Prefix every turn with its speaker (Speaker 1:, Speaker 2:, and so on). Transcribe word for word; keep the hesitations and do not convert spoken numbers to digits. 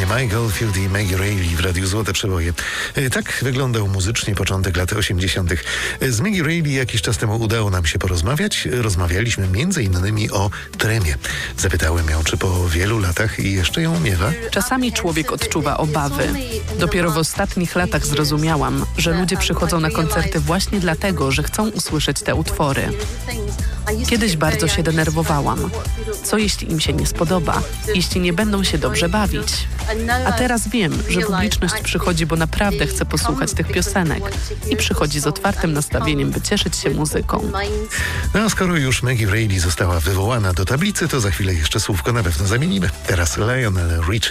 Speaker 1: Pięknie, Mike Oldfield i Maggie Reilly w Radiu Złote Przeboje. Tak wyglądał muzycznie początek lat osiemdziesiątych. Z Maggie Reilly jakiś czas temu udało nam się porozmawiać. Rozmawialiśmy między innymi o tremie. Zapytałem ją, czy po wielu latach jeszcze ją miewa.
Speaker 2: Czasami człowiek odczuwa obawy. Dopiero w ostatnich latach zrozumiałam, że ludzie przychodzą na koncerty właśnie dlatego, że chcą usłyszeć te utwory. Kiedyś bardzo się denerwowałam. Co jeśli im się nie spodoba? Jeśli nie będą się dobrze bawić? A teraz wiem, że publiczność przychodzi, bo naprawdę chce posłuchać tych piosenek i przychodzi z otwartym nastawieniem, by cieszyć się muzyką.
Speaker 1: No a skoro już Maggie Reilly została wywołana do tablicy, to za chwilę jeszcze słówko na pewno zamienimy. Teraz Lionel Richie.